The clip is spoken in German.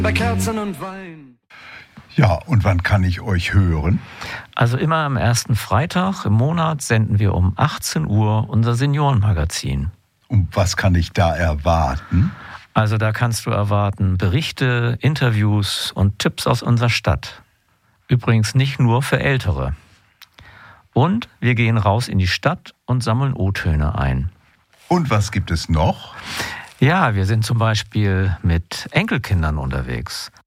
Bei Kerzen und Wein. Ja, und wann kann ich euch hören? Also immer am ersten Freitag im Monat senden wir um 18 Uhr unser Seniorenmagazin. Und was kann ich da erwarten? Also da kannst du erwarten Berichte, Interviews und Tipps aus unserer Stadt. Übrigens nicht nur für Ältere. Und wir gehen raus in die Stadt und sammeln O-Töne ein. Und was gibt es noch? Ja, wir sind zum Beispiel mit Enkelkindern unterwegs.